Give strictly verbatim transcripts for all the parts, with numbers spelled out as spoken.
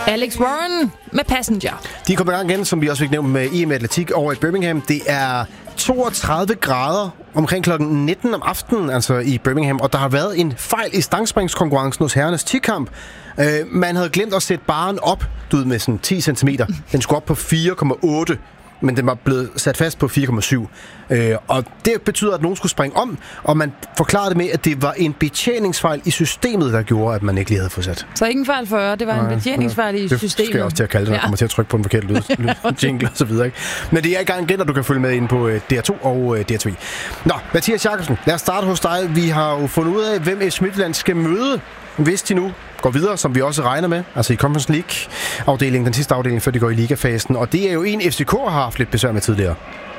Alex Warren med Passenger. De kommer i gang igen, som vi også fik nævnt med E M Atletik over i Birmingham. Det er toogtredive grader omkring klokken nitten om aftenen, altså i Birmingham, og der har været en fejl i stangspringskonkurrencen hos herrenes ti-kamp. Uh, man havde glemt at sætte barren op, du ved, med sådan ti centimeter. Den skulle op på fire komma otte, men den var blevet sat fast på fire komma syv. Uh, og det betyder, at nogen skulle springe om, og man forklarede det med, at det var en betjeningsfejl i systemet, der gjorde, at man ikke lige havde fået sat. Så ikke en fejl for øre, det var Nej, en betjeningsfejl i det systemet. Det skal jeg også til at kalde det, når jeg kommer til at trykke på en forkert lyd, jingle og så videre. Ikke? Men det er i gang igen, og du kan følge med ind på D R to og D R tre. Nå, Mathias Jakobsen, lad os starte hos dig. Vi har jo fundet ud af, hvem F C Midtjylland skal møde, hvis de nu går videre, som vi også regner med, altså i Conference League-afdelingen, den sidste afdeling, før de går i ligafasen. Og det er jo en, F C K har haft lidt besvær med tidligere.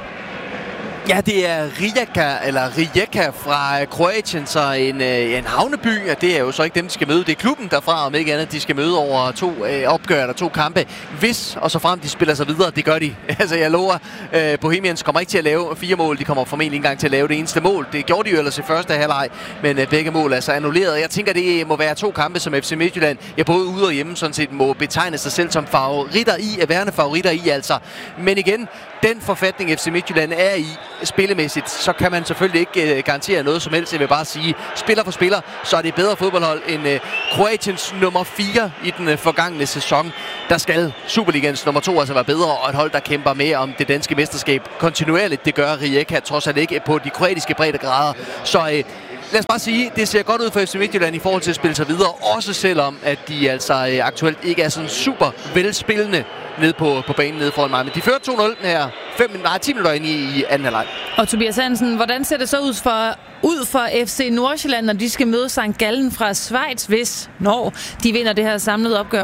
Ja, det er Rijeka, eller Rijeka fra Kroatien, så en, en havneby, og det er jo så ikke dem, de skal møde. Det er klubben derfra, om ikke andet, de skal møde over to øh, opgør eller to kampe. Hvis, og så frem de spiller sig videre, det gør de. Altså, jeg lover, øh, Bohemians kommer ikke til at lave fire mål. De kommer formentlig ikke engang til at lave det eneste mål. Det gjorde de jo ellers i første halvleg, men øh, begge mål er så annulleret. Jeg tænker, det må være to kampe, som F C Midtjylland, ja, både ude og hjemme, sådan set må betegne sig selv som favoritter i, at værende favoritter i, altså. Men igen, den forfatning F C Midtjylland er i spillemæssigt, så kan man selvfølgelig ikke uh, garantere noget som helst. Jeg vil bare sige, spiller for spiller, så er det bedre fodboldhold end uh, Kroatiens nummer fire i den uh, forgangne sæson. Der skal Superligans nummer to altså være bedre, og et hold, der kæmper med om det danske mesterskab kontinuerligt. Det gør Rijeka trods alt ikke på de kroatiske breddegrader. Så uh, lad os bare sige, det ser godt ud for F C Midtjylland i forhold til at spille sig videre, også selvom at de altså uh, aktuelt ikke er sådan super velspillende nede på, på banen nede foran mig. Men de fører to nul her fem, nej, ti minutter ind i, i anden halvleg. Og Tobias Hansen, hvordan ser det så ud for, ud for F C Nordsjælland, når de skal møde Sankt Gallen fra Schweiz, hvis, når de vinder det her samlede opgør?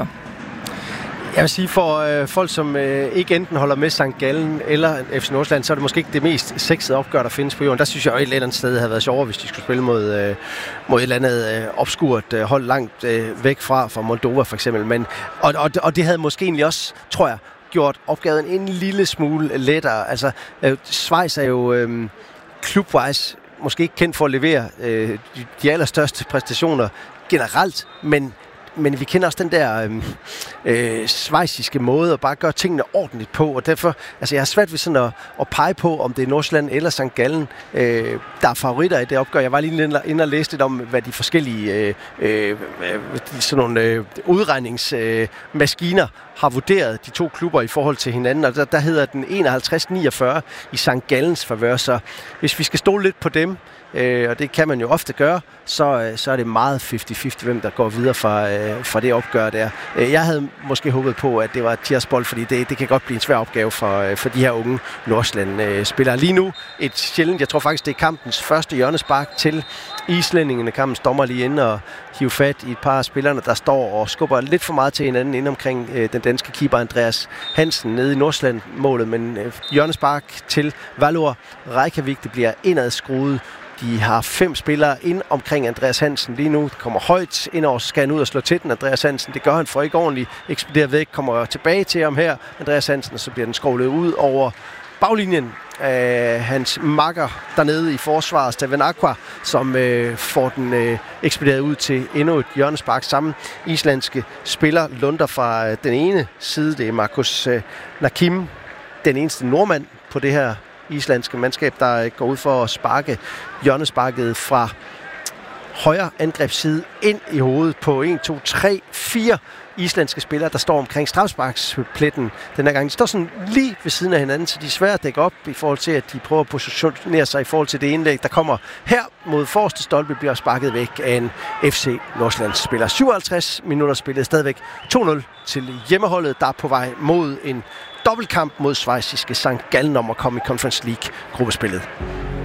Jeg vil sige, for øh, folk, som øh, ikke enten holder med Sankt Gallen eller F C Nordsjælland, så er det måske ikke det mest sexede opgør, der findes på jorden. Der synes jeg jo et eller andet sted havde været sjovere, hvis de skulle spille mod, øh, mod et eller andet øh, obskurt øh, hold langt øh, væk fra, fra Moldova for eksempel. Men, og, og, og det havde måske egentlig også, tror jeg, gjort opgaven en lille smule lettere. Altså, øh, Schweiz er jo øh, klubwise måske ikke kendt for at levere øh, de, de allerstørste præstationer generelt, men Men vi kender også den der øh, øh, schweiziske måde at bare gøre tingene ordentligt på, og derfor, altså jeg har svært ved sådan at, at pege på, om det er Nordsjælland eller Sankt Gallen, øh, der er favoritter i det opgør. Jeg var lige inde og læste lidt om, hvad de forskellige øh, øh, sådan nogle øh, udregningsmaskiner øh, har vurderet de to klubber i forhold til hinanden, og der, der hedder den enoghalvtreds niogfyrre i Sankt Gallens favør, så hvis vi skal stole lidt på dem, Øh, og det kan man jo ofte gøre, så, så er det meget halvtreds halvtreds, hvem der går videre fra, øh, fra det opgør der. Øh, jeg havde måske håbet på, at det var Tiraspol, fordi det, det kan godt blive en svær opgave for, øh, for de her unge Nordsjælland-spillere. Lige nu et sjældent, jeg tror faktisk, det er kampens første hjørnespark til islændingene. Kampens dommer lige inde og hive fat i et par af spillerne, der står og skubber lidt for meget til hinanden inde omkring øh, den danske keeper Andreas Hansen nede i Nordsjælland-målet, men øh, hjørnespark til Valur Reykjavik, det bliver indadskruet. De har fem spillere ind omkring Andreas Hansen lige nu. Det kommer højt indover, så skal han ud og slå til den, Andreas Hansen. Det gør han for ikke ordentligt. Ekspederer væk, kommer tilbage til ham her, Andreas Hansen, og så bliver den skovlet ud over baglinjen af hans makker dernede i forsvaret, Steven Aqua, som øh, får den øh, ekspederet ud til endnu et hjørnespark. Samme islandske spiller lunder fra øh, den ene side. Det er Markus øh, Nakim, den eneste nordmand på det her islandske mandskab, der går ud for at sparke hjørnesparket fra højre angrebsside ind i hovedet på en, to, tre, fire islandske spillere, der står omkring strafsparkspletten den her gang. De står sådan lige ved siden af hinanden, så de er svære at dække op i forhold til, at de prøver at positionere sig i forhold til det indlæg, der kommer her mod forreste stolpe, bliver sparket væk af en F C Nordsjællands spiller. syvoghalvtreds minutter spillet, stadigvæk to nul til hjemmeholdet, der er på vej mod en dobbeltkamp mod schweiziske Sankt Gallen om at komme i Conference League-gruppespillet.